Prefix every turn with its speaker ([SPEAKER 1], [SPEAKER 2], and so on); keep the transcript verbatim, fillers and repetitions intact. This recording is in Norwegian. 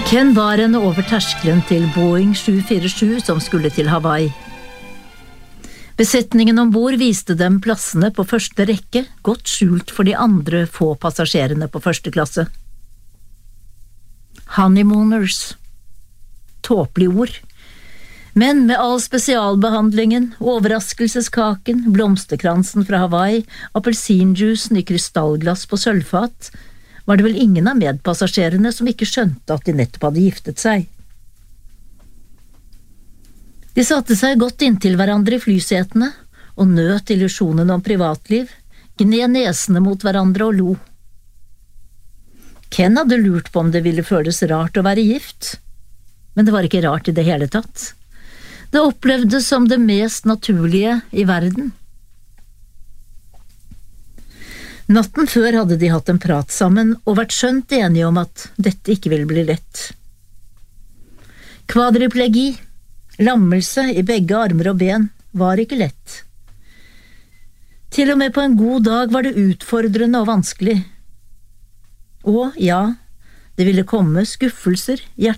[SPEAKER 1] Ken bar henne over terskelen til Boeing sju fire sju som skulle til Hawaii. Besetningen ombord viste dem plassene på første rekke, godt skjult for de andre få passasjerene på første klasse. Honeymooners. Tåpelig ord. Men med all spesialbehandlingen, overraskelseskaken, blomsterkransen fra Hawaii, appelsinjuicen i krystallglass på sølvfat, var det vel ingen av medpassasjerene som ikke skjønte at de nettopp hadde giftet seg. De satte seg godt inntil hverandre i flysetene og nøt illusjonen om privatliv, gned nesene mot hverandre og lo. Ken hadde lurt på om det ville føles rart å være gift, men det var ikke rart i det hele tatt. Det opplevdes som det mest naturlige i verden. Natten før hadde de hatt en prat sammen og vært skjønt enige om at dette ikke ville bli lett. Kvadriplegi, lammelse i begge armer og ben, var ikke lett. Til og med på en god dag var det utfordrende og vanskelig. Og ja, det ville komme skuffelser, hjerteblødninger